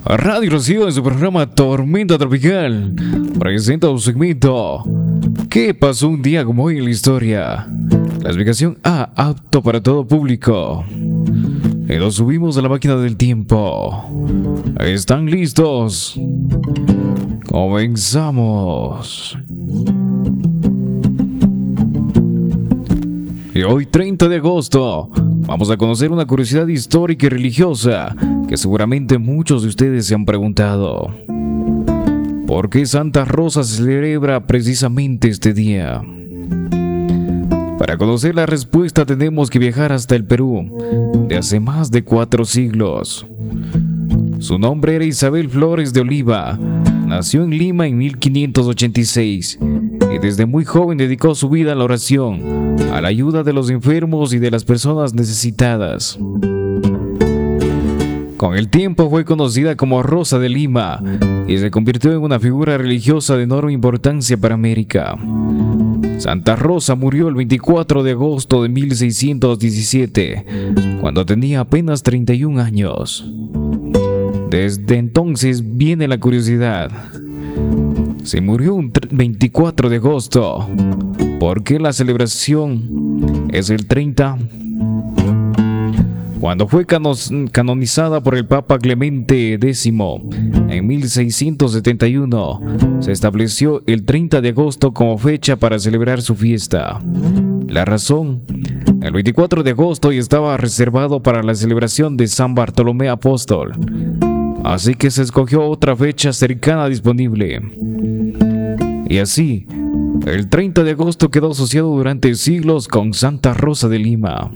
Radio Rocío en su programa Tormenta Tropical presenta un segmento ¿Qué pasó un día como hoy en la historia? Clasificación A, apto para todo público. Y nos subimos a la máquina del tiempo. ¿Están listos? Comenzamos. Y hoy 30 de agosto vamos a conocer una curiosidad histórica y religiosa que seguramente muchos de ustedes se han preguntado. ¿Por qué Santa Rosa se celebra precisamente este día? Para conocer la respuesta tenemos que viajar hasta el Perú de hace más de 4 siglos. Su nombre era Isabel Flores de Oliva. Nació en Lima en 1586 y desde muy joven dedicó su vida a la oración, a la ayuda de los enfermos y de las personas necesitadas. Con el tiempo fue conocida como Rosa de Lima y se convirtió en una figura religiosa de enorme importancia para América. Santa Rosa murió el 24 de agosto de 1617, cuando tenía apenas 31 años. Desde entonces viene la curiosidad. Se murió un 24 de agosto. ¿Por qué la celebración es el 30? Cuando fue canonizada por el Papa Clemente X en 1671, se estableció el 30 de agosto como fecha para celebrar su fiesta. La razón: el 24 de agosto estaba reservado para la celebración de San Bartolomé Apóstol, así que se escogió otra fecha cercana disponible. Y así, el 30 de agosto quedó asociado durante siglos con Santa Rosa de Lima.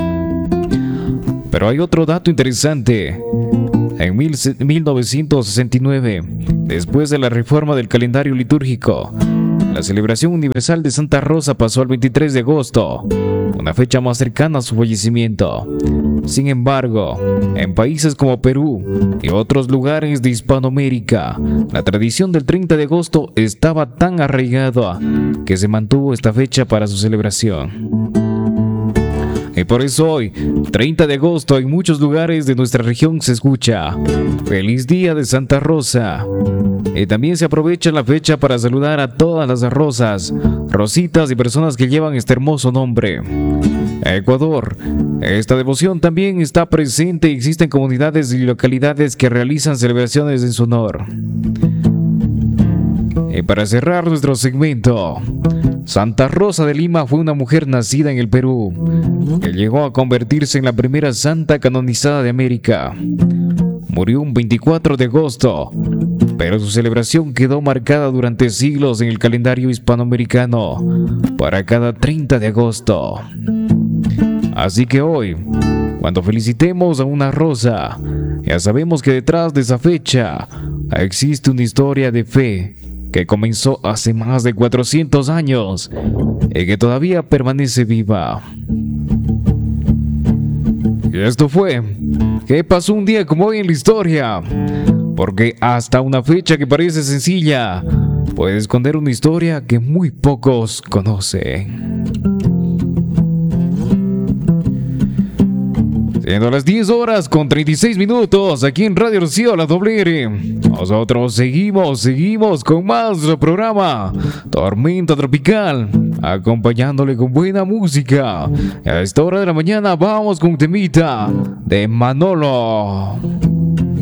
Pero hay otro dato interesante. En 1969, después de la reforma del calendario litúrgico, la celebración universal de Santa Rosa pasó al 23 de agosto, una fecha más cercana a su fallecimiento. Sin embargo, en países como Perú y otros lugares de Hispanoamérica, la tradición del 30 de agosto estaba tan arraigada que se mantuvo esta fecha para su celebración. Y por eso hoy, 30 de agosto, en muchos lugares de nuestra región se escucha ¡Feliz Día de Santa Rosa! Y también se aprovecha la fecha para saludar a todas las rosas, rositas y personas que llevan este hermoso nombre. Ecuador. Esta devoción también está presente y existen comunidades y localidades que realizan celebraciones en su honor. Y para cerrar nuestro segmento, Santa Rosa de Lima fue una mujer nacida en el Perú, que llegó a convertirse en la primera santa canonizada de América. Murió un 24 de agosto, pero su celebración quedó marcada durante siglos en el calendario hispanoamericano para cada 30 de agosto. Así que hoy, cuando felicitemos a una rosa, ya sabemos que detrás de esa fecha existe una historia de fe que comenzó hace más de 400 años y que todavía permanece viva. Y esto fue ¿Qué pasó un día como hoy en la historia? Porque hasta una fecha que parece sencilla puede esconder una historia que muy pocos conocen. Siendo las 10 horas con 36 minutos aquí en Radio Rocío, la doble R. Nosotros seguimos con más de nuestro programa Tormenta Tropical, acompañándole con buena música. A esta hora de la mañana vamos con un temita de Manolo.